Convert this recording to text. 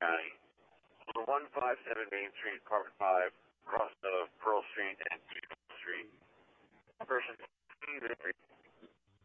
County. Number 157 Main Street, Apartment 5, across of Pearl Street and Eagle Street. Person